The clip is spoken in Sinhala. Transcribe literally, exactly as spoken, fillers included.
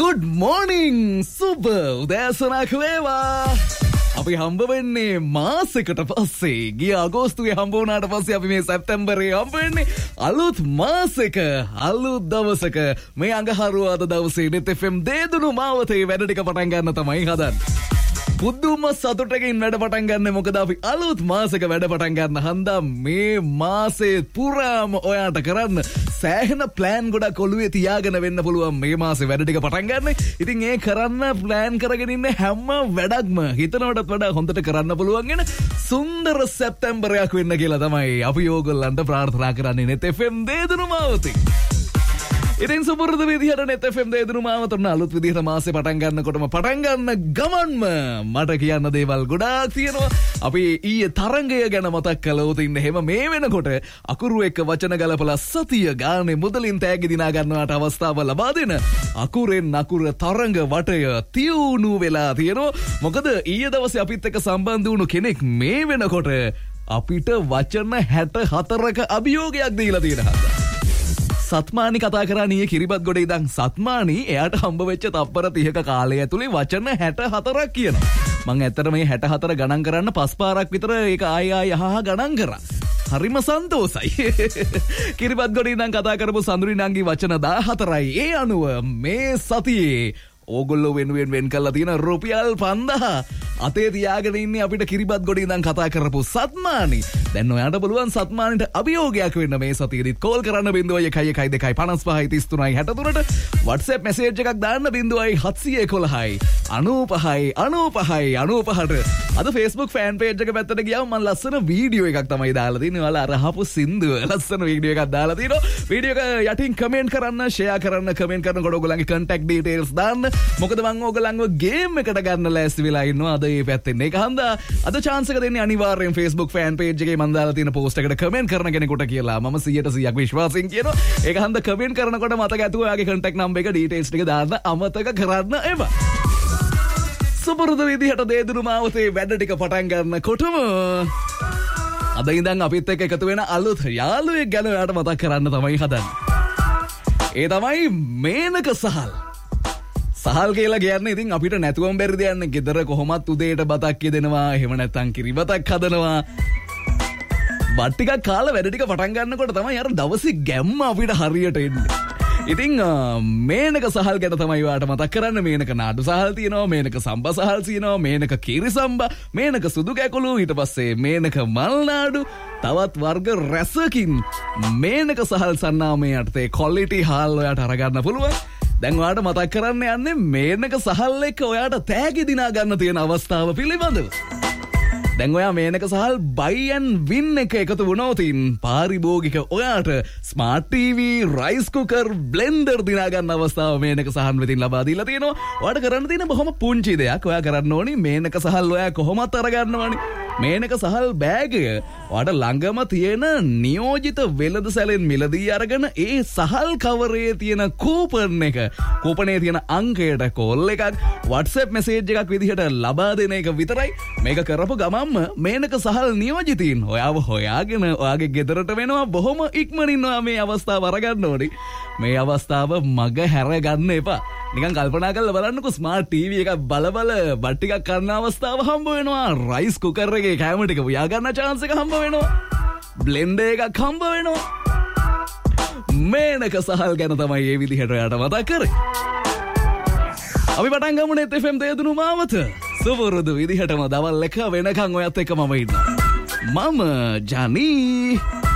Good morning සුබ උදෑසනක් වේවා. අපි හම්බ වෙන්නේ මාසෙකට පස්සේ. ගිය අගෝස්තුවේ හම්බ වුණාට පස්සේ අපි මේ සැප්තැම්බරේ හම්බ වෙන්නේ අලුත් මාසෙක අලුත් දවසක. මේ අඟහරුවාදා දවසේ net F M දේදුණු මාවතේ වැඩ ටික පටන් ගන්න තමයි හදන්නේ. පුදුම සතුටකින් වැඩ පටන් ගන්න. මොකද අපි අලුත් මාසෙක වැඩ පටන් ගන්න හන්දා මේ මාසේ පුරාම ඔයාට කරන්න සෑහෙන ප්ලෑන් ගොඩක් ඔළුවේ තියාගෙන වෙන්න පුළුවන් මේ මාසේ වැඩ ටික පටන් ගන්න. ඉතින් ඒ කරන්න ප්ලෑන් කරගෙන ඉන්න හැම වැඩක්ම හිතනවටත් වඩා හොඳට කරන්න පුළුවන් වෙන සුන්දර සැප්තැම්බරයක් වෙන්න කියලා තමයි අපි ඕගොල්ලන්ට ප්‍රාර්ථනා කරන්නේ net F M දේදුණු මාවතේ. ඉතින් සුපුරුදු විදිහට net F M දේදුණු මාවත අලුත් විදිහට මාසේ පටන් ගන්නකොටම පටන් ගන්න ගමන්ම මට කියන්න දේවල් ගොඩාක් තියෙනවා. අපි ඊයේ තරංගය ගැන මතක් කළොත් ඉන්න හැම මේ වෙනකොට අකුරු එක්ක වචන ගලපලා සතිය ගානේ මුදලින් තෑගි දිනා ගන්නවට අවස්ථාව ලබා දෙන අකුරෙන් අකුර තරංග වටය තියුණු වෙලා තියෙනවා. මොකද ඊයේ දවසේ අපිත් එක්ක සම්බන්ධ වුණු කෙනෙක් මේ වෙනකොට අපිට වචන හැට හතරක අභියෝගයක් දීලා තියෙනවා. සත්මානි කතා කරන්නේ කිරිබත් ගොඩේ ඉඳන් සත්මානි එයාට හම්බ වෙච්ච තප්පර තිහක කාලය ඇතුලේ වචන හැට හතරක් කියනවා. මම ඇත්තට මේ හැට හතර ගණන් කරන්න පස් පාරක් විතර ඒක ආය ආය අහහ ගණන් කරා. හරිම සන්තෝසයි. කිරිබත් ගොඩේ ඉඳන් කතා කරපු සඳුරි නංගි වචන දාහතරයි. ඒ අනුව මේ සතියේ ඕගොල්ලෝ වෙනුවෙන් වෙන් කරලා තියෙන රුපියල් පන්දාහ අතේ තියාගෙන ඉන්නේ අපිට කිරිබත් ගොඩේ ඉඳන් කතා කරපු සත්මානි. දැන් ඔයාට පුළුවන් සත්මානිට අභියෝගයක් වෙන්න මේ සතියේදීත් කෝල් කරන්න බිංදුවයි එකයි එකයි දෙකයි පනස් පහයි තිස් තුනයි හැට තුනට WhatsApp message එකක් දාන්න බිංදුවයි හත්සිය එකොළහයි අනූපහයි අනූපහයි අනූපහට. අද Facebook fan page එක පැත්තට ගියාම මම ලස්සන වීඩියෝ එකක් තමයි දාලා තියෙන්නේ. ඔයාලා අර අහපු සින්දුව ලස්සන වීඩියෝ එකක් දාලා තිනවා. වීඩියෝ එක යටින් කමෙන්ට් කරන්න, ෂෙයා කරන්න, කමෙන්ට් කරනකොට ඔයගොල්ලන්ගේ contact details දාන්න. මොකද මම ඕගොල්ලන්ව ගේම් එකට ගන්න ලෑස්ති වෙලා ඉන්නවා අද මේ පැත්තෙන්. ඒක හන්දා අද chance එක දෙන්නේ අනිවාර්යෙන් Facebook fan page එකේ මම දාලා තියෙන post එකට comment කරන කෙනෙකුට කියලා. මම සීයට සීයක් විශ්වාසයෙන් කියනවා. ඒක හන්දා comment කරනකොට මතක ඇතුව ඔයාගේ contact number එක details ටික දාන්න අමතක කරන්න එපා. සුපුරුදු විදිහට දේදුණු මාවතේ වැඩ ටික පටන් ගන්නකොටම අද ඉඳන් අපිත් එක්ක එකතු වෙන අලුත් යාළුවෙක් ගැන ඔයාට මතක් කරන්න තමයි හදන්නේ. ඒ තමයි මේනක සහල්. සහල් කියලා කියන්නේ ඉතින් අපිට නැතුවම බැරි දෙයක්. ගෙදර කොහොමත් උදේට බතක් දෙනවා, එහෙම නැත්නම් කිරිබතක් හදනවා. බත් ටිකක් කාලා වැඩ ටික පටන් ගන්නකොට තමයි අර දවසේ ගැම්ම අපිට හරියට එන්නේ. ඉතින් මේනක සහල් ගැන තමයි ඔයාට මතක් කරන්න. මේනක නාඩු සහල් තියෙනවා, මේනක සම්බා සහල් තියෙනවා, මේනක කිරි සම්බා, මේනක සුදු කැකුළු, ඊට පස්සේ මේනක මල් නාඩු, තවත් වර්ග රැසකින් මේනක සහල් සන්නාමයේ යටතේ ක්වොලිටි හාල් ඔයාට අරගන්න පුළුවන්. දැන් ඔයාට මතක් කරන්න යන්නේ මේනක සහල් එක්ක ඔයාට තෑගි දිනා ගන්න තියෙන අවස්ථාව පිළිබඳව. දැන් ඔයා මේනක සහල් buy and win එක එකතු වුණොත් පාරිභෝගික ඔයාට smart TV, rice cooker, blender දිනා ගන්න අවස්ථාව මේනක සහල් වෙතින් ලබා දීලා තියෙනවා. ඔයාට කරන්න තියෙන බොහොම පුංචි දෙයක්. ඔයා කරන්න ඕනි මේනක සහල් ඔයා කොහොමත් අරගන්නවනේ. මේනක සහල් බෑගය ඔයාට ළඟම තියෙන නියෝජිත වෙළඳසැලෙන් මිලදී අරගෙන ඒ සහල් කවරේ තියෙන කූපන් එක, කූපනේ තියෙන අංකයට කෝල් එකක් WhatsApp message එකක් විදිහට ලබා දෙන එක විතරයි. මේක කරපු ගමන්ම මේනක සහල් නියෝජිතින් ඔයාව හොයාගෙන ඔයාගේ ගෙදරට වෙනවා. බොහොම ඉක්මනින් ඔයා මේ අවස්ථාව අරගන්න ඕනේ. මේ අවස්ථාව මග හැරගන්න එපා. නිකන් කල්පනා කරලා බලන්නකෝ ස්මාර්ට් ටීවී එකක් බල බල බත් ටිකක් කන්න අවස්ථාව හම්බ වෙනවා. රයිස් කුකර් එකේ කැම ටික උයා ගන්න chance එක හම්බ වෙනවා. බ්ලෙන්ඩර් එකක් හම්බ වෙනවා. මේනක සහල් ගැන තමයි මේ විදිහට ඔයාට මතක් කරේ. අපි පටන් ගමු net F M දේදුණු මාවත. සුපුරුදු විදිහටම දවල් එක වෙනකන් ඔයත් එක්ක මම ඉන්නවා. මම ජනී